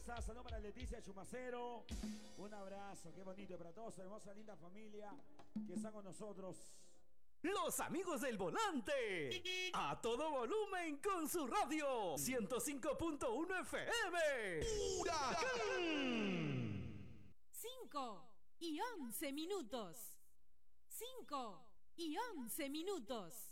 está? Saludos para Leticia Chumacero. Un abrazo, qué bonito. Y para toda su hermosa, linda familia que están con nosotros. Los amigos del volante. A todo volumen con su radio. 105.1 FM. ¡Huracán! 5 y 11 minutos. 5 y 11 minutos.